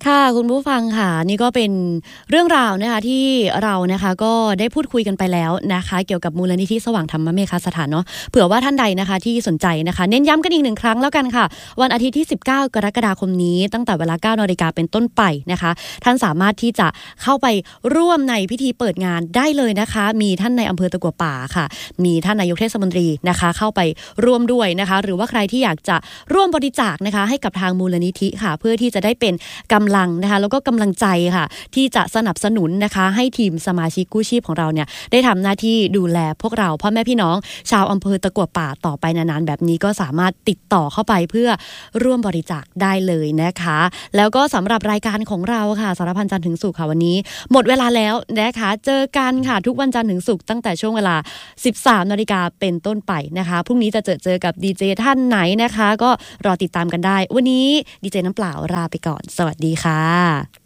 ค่ะคุณผู้ฟังค่ะนี่ก็เป็นเรื่องราวนะคะที่เรานะคะก็ได้พูดคุยกันไปแล้วนะคะเกี่ยวกับมูลนิธิสว่างธรรมเมฆสถานเนาะเผื่อว่าท่านใดนะคะที่สนใจนะคะเน้นย้ำกันอีกหนึ่งครั้งแล้วกันค่ะวันอาทิตย์ที่19กรกฎาคมนี้ตั้งแต่เวลา 9 นาฬิกาเป็นต้นไปนะคะท่านสามารถที่จะเข้าไปร่วมในพิธีเปิดงานได้เลยนะคะมีท่านในอำเภอตะกัวป่าค่ะมีท่านนายกเทศมนตรีนะคะเข้าไปร่วมด้วยนะคะหรือว่าใครที่อยากจะร่วมบริจาคนะคะให้กับทางมูลนิธิค่ะเพื่อที่จะได้เป็นกำลังนะคะแล้วก็กำลังใจค่ะที่จะสนับสนุนนะคะให้ทีมสมาชิกกู้ชีพของเราเนี่ยได้ทำหน้าที่ดูแลพวกเราพ่อแม่พี่น้องชาวอำเภอตะกัวป่าต่อไปนานๆแบบนี้ก็สามารถติดต่อเข้าไปเพื่อร่วมบริจาคได้เลยนะคะแล้วก็สำหรับรายการของเราค่ะสารพันจันทร์ถึงศุกร์ค่ะวันนี้หมดเวลาแล้วนะคะเจอกันค่ะทุกวันจันทร์ถึงศุกร์ตั้งแต่ช่วงเวลา 13 นาฬิกาเป็นต้นไปนะคะพรุ่งนี้จะเจอกับดีเจท่านไหนนะคะก็รอติดตามกันได้วันนี้ดีเจน้ำเปล่าลาไปก่อนสวัสดีค่ะ